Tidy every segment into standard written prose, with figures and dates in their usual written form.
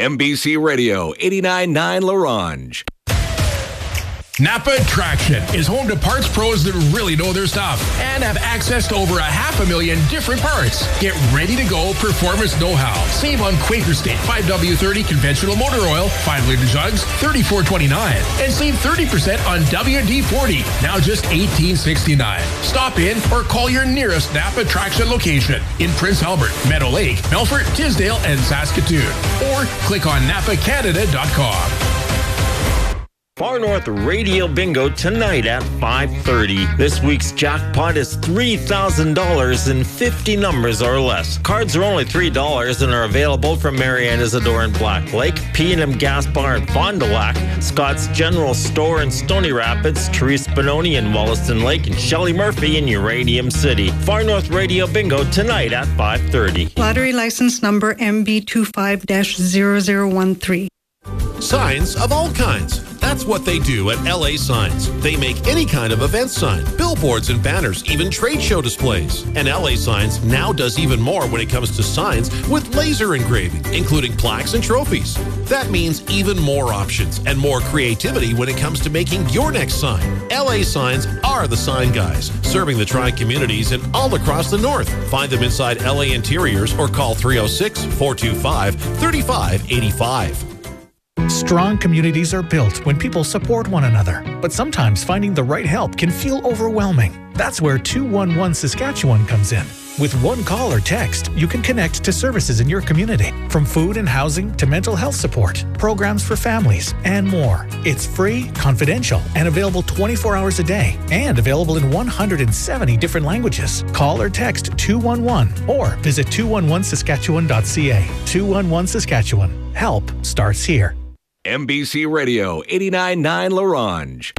MBC Radio 89.9 LaRange. Napa Traction is home to parts pros that really know their stuff and have access to over 500,000 different parts. Get ready to go performance know-how. Save on Quaker State 5W30 conventional motor oil, 5-liter jugs, $34.29. And save 30% on WD-40, now just $18.69. Stop in or call your nearest Napa Traction location in Prince Albert, Meadow Lake, Melfort, Tisdale, and Saskatoon. Or click on napacanada.com. Far North Radio Bingo tonight at 5:30. This week's jackpot is $3,000 in 50 numbers or less. Cards are only $3 and are available from Marianne Isidore in Black Lake, P&M Gas Bar in Fond du Lac, Scott's General Store in Stony Rapids, Therese Benoni in Wollaston Lake, and Shelley Murphy in Uranium City. Far North Radio Bingo tonight at 5:30. Lottery license number MB25-0013. Signs of all kinds. That's what they do at LA Signs. They make any kind of event sign, billboards and banners, even trade show displays. And LA Signs now does even more when it comes to signs with laser engraving, including plaques and trophies. That means even more options and more creativity when it comes to making your next sign. LA Signs are the sign guys, serving the tri-communities and all across the north. Find them inside LA Interiors or call 306-425-3585. Strong communities are built when people support one another, but sometimes finding the right help can feel overwhelming. That's where 211 Saskatchewan comes in. With one call or text, you can connect to services in your community, from food and housing to mental health support, programs for families, and more. It's free, confidential, and available 24 hours a day, and available in 170 different languages. Call or text 211 or visit 211saskatchewan.ca. 211 Saskatchewan. Help starts here. MBC Radio 89.9 LaRange.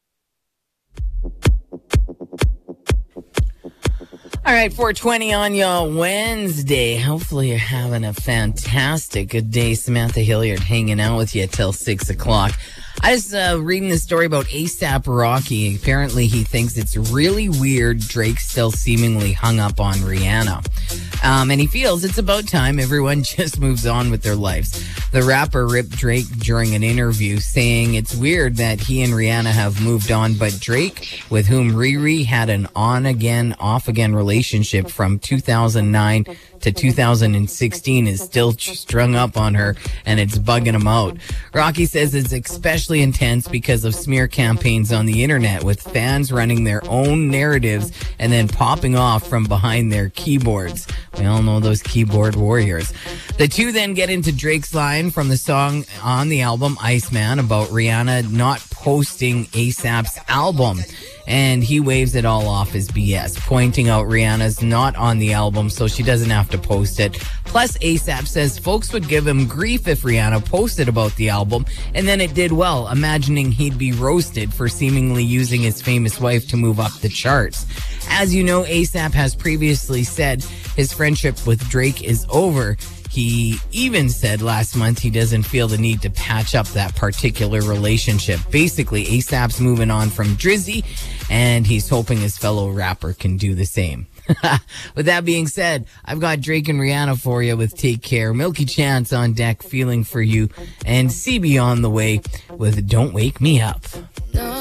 All right, 4:20 on your Wednesday. Hopefully you're having a fantastic good day. Samantha Hilliard hanging out with you till 6 o'clock. I was reading this story about A$AP Rocky. Apparently he thinks it's really weird Drake still seemingly hung up on Rihanna. And he feels it's about time everyone just moves on with their lives. The rapper ripped Drake during an interview, saying it's weird that he and Rihanna have moved on, but Drake, with whom Riri had an on-again, off-again relationship from 2009 to 2016, is still strung up on her, and it's bugging him out. Rocky says it's especially intense because of smear campaigns on the internet, with fans running their own narratives and then popping off from behind their keyboards. We all know those keyboard warriors. The two then get into Drake's line from the song on the album Iceman about Rihanna not posting A$AP's album. And he waves it all off as BS, pointing out Rihanna's not on the album, so she doesn't have to post it. Plus, A$AP says folks would give him grief if Rihanna posted about the album, and then it did well, imagining he'd be roasted for seemingly using his famous wife to move up the charts. As you know, A$AP has previously said his friendship with Drake is over. He even said last month he doesn't feel the need to patch up that particular relationship. Basically, A$AP's moving on from Drizzy, and he's hoping his fellow rapper can do the same. With that being said, I've got Drake and Rihanna for you with Take Care, Milky Chance on deck, Feeling for You, and CB on the way with Don't Wake Me Up.